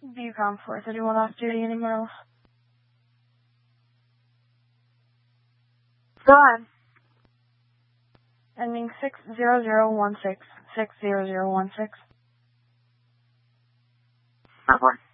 Viewcom 431 off duty anymore. Go ahead. Ending 60016. 60016. Report.